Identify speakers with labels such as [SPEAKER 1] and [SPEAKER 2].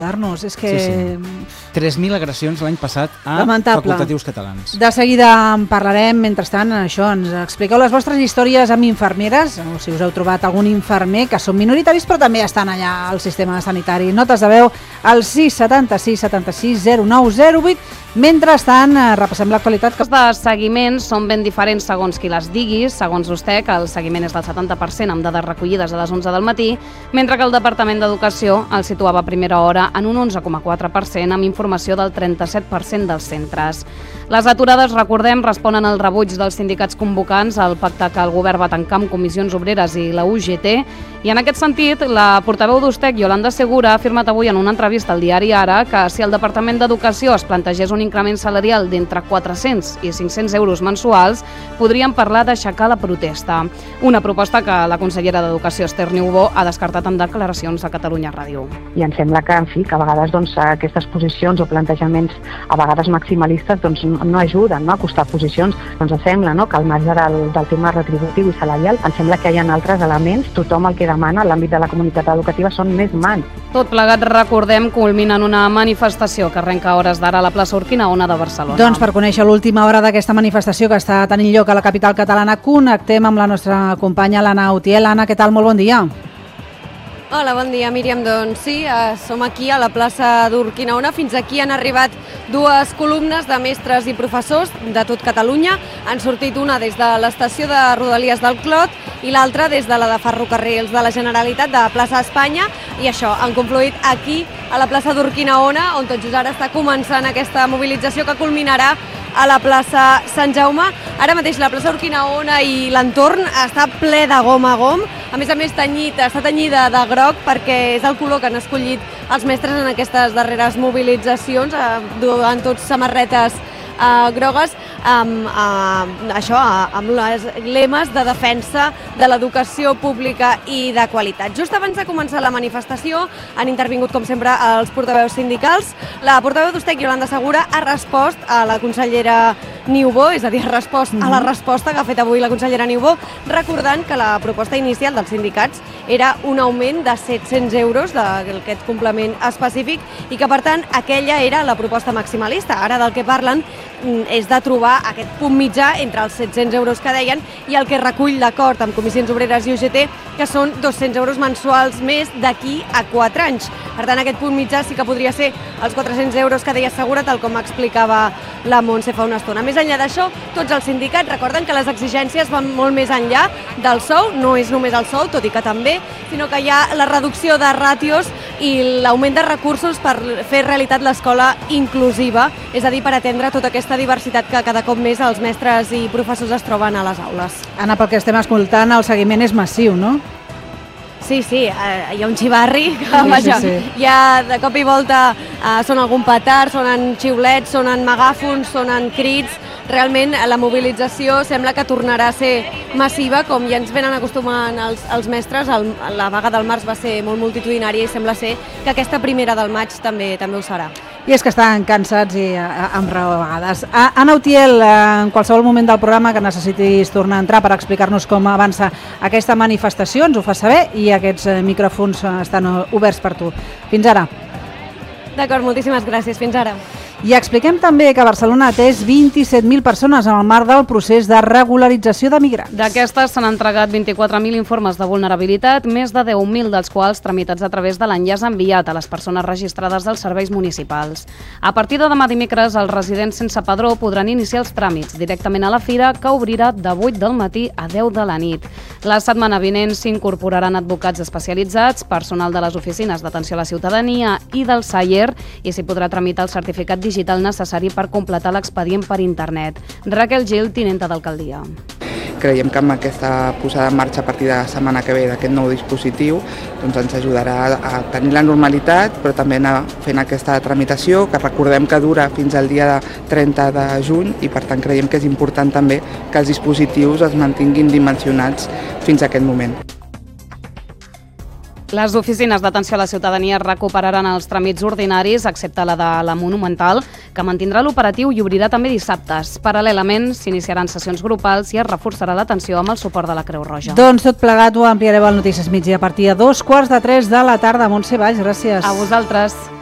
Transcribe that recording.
[SPEAKER 1] És que...
[SPEAKER 2] Sí. 3.000 agressions l'any passat a
[SPEAKER 1] lamentable.
[SPEAKER 2] Facultatius catalans.
[SPEAKER 1] De seguida en parlarem. Mentrestant, això, ens expliqueu les vostres històries amb infermeres, o si us heu trobat algun infermer, que són minoritaris però també estan allà al sistema sanitari. Notes de veu al 676 76 0908. Mentrestant, repassem l'actualitat.
[SPEAKER 3] Els de seguiment són ben diferents segons qui les digui. Segons l'USTEC, el seguiment és del 70% amb dades recollides a les 11 del matí, mentre que el Departament d'Educació el situava a primera hora en un 11,4% amb informació del 37% dels centres. Les aturades, recordem, responen al rebuig dels sindicats convocants al pacte que el govern va tancar amb Comissions Obreres i la UGT, i en aquest sentit, la portaveu d'USTEC, Yolanda Segura, ha afirmat avui en una entrevista al diari Ara que si el Departament d'Educació es plantegés un increment salarial d'entre 400 i 500 euros mensuals, podrien parlar d'aixecar la protesta. Una proposta que la consellera d'Educació, Esther Niubó, ha descartat en declaracions a Catalunya Ràdio.
[SPEAKER 4] I em sembla que, en fi, que a vegades aquestes posicions o plantejaments a vegades maximalistes no ajuden a acostar posicions. Ens sembla que al marge del tema retributiu i salarial, em sembla que hi ha altres elements. Tothom el que demana a l'àmbit de la comunitat educativa són més mans.
[SPEAKER 3] Tot plegat, recordem, culmina en una manifestació que arrenca a hores d'ara a la plaça Urquinaona de Barcelona.
[SPEAKER 1] Doncs per conèixer l'última hora d'aquesta manifestació que està tenint lloc a la capital catalana, connectem amb la nostra companya l'Anna Utiel. Anna, què tal? Molt bon dia.
[SPEAKER 5] Hola, bon dia, Míriam. Doncs sí, som aquí a la plaça d'Urquinaona. Fins aquí han arribat dues columnes de mestres i professors de tot Catalunya. Han sortit una des de l'estació de Rodalies del Clot i l'altra des de la de Ferrocarrils de la Generalitat de Plaça Espanya, i això, han confluït aquí a la plaça d'Urquinaona, on tot just ara està començant aquesta mobilització que culminarà a la plaça Sant Jaume. Ara mateix la plaça Urquinaona i l'entorn està ple de gom a gom, a més està tenyida de groc perquè és el color que han escollit els mestres en aquestes darreres mobilitzacions, duant tots samarretes grogues, amb les lemes de defensa de l'educació pública i de qualitat. Just abans de començar la manifestació han intervingut, com sempre, els portaveus sindicals. La portaveu d'USTEC, Yolanda Segura, ha respost a la consellera Niubó, és a dir, ha respost a la resposta que ha fet avui la consellera Niubó, recordant que la proposta inicial dels sindicats era un augment de 700 euros d'aquest complement específic i que, per tant, aquella era la proposta maximalista. Ara del que parlen és de trobar aquest punt mitjà entre els 700 euros que deien i el que recull l'acord amb Comissions Obreres i UGT, que són 200 euros mensuals més d'aquí a 4 anys. Per tant, aquest punt mitjà sí que podria ser els 400 euros que deia Segura, tal com explicava la Montse fa una estona. Més enllà d'això, tots els sindicats recorden que les exigències van molt més enllà del sou, no és només el sou, tot i que també, sinó que hi ha la reducció de ràtios i l'augment de recursos per fer realitat l'escola inclusiva, és a dir, per atendre tota aquesta diversitat que cada cop més els mestres i professors es troben a les aules.
[SPEAKER 1] Anna, pel que estem escoltant, el seguiment és massiu, no?
[SPEAKER 5] Sí, hi ha un xivarri que
[SPEAKER 1] sí.
[SPEAKER 5] Ja de cop i volta són algun petard, sonen xiulets, sonen megàfons, sonen crits. Realment la mobilització sembla que tornarà a ser massiva, com ja ens venen acostumant els mestres. La vaga del març va ser molt multitudinària i sembla ser que aquesta primera del maig també ho serà.
[SPEAKER 1] I és que estan cansats i amb raó a vegades. Anna Utiel, en qualsevol moment del programa que necessitis tornar a entrar per explicar-nos com avança aquesta manifestació, ens ho fas saber i aquests micròfons estan oberts per tu. Fins ara.
[SPEAKER 5] D'acord, moltíssimes gràcies. Fins ara.
[SPEAKER 1] I expliquem també que Barcelona ha atès 27.000 persones en el marc del procés de regularització de migrants.
[SPEAKER 3] D'aquestes s'han entregat 24.000 informes de vulnerabilitat, més de 10.000 dels quals tramitats a través de l'enllaç enviat a les persones registrades dels serveis municipals. A partir de demà dimecres, els residents sense padró podran iniciar els tràmits directament a la fira, que obrirà de 8 del matí a 10 de la nit. La setmana vinent s'incorporaran advocats especialitzats, personal de les oficines d'atenció a la ciutadania i del SAIER, i s'hi podrà tramitar el certificat digital necessari per completar l'expedient per internet. Raquel Gil, tinenta d'alcaldia.
[SPEAKER 6] Creiem que amb aquesta posada en marxa a partir de la setmana que ve d'aquest nou dispositiu ens ajudarà a tenir la normalitat, però també anar fent aquesta tramitació, que recordem que dura fins al dia 30 de juny i per tant creiem que és important també que els dispositius es mantinguin dimensionats fins a aquest moment.
[SPEAKER 3] Les oficines d'atenció a la ciutadania recuperaran els tràmits ordinaris, excepte la de la Monumental, que mantindrà l'operatiu i obrirà també dissabtes. Paral·lelament, s'iniciaran sessions grupals i es reforçarà l'atenció amb el suport de la Creu Roja.
[SPEAKER 1] Doncs tot plegat ho ampliareu al Notícies Migdia a partir de 2:15 de la tarda. Montse Valls, gràcies.
[SPEAKER 3] A vosaltres.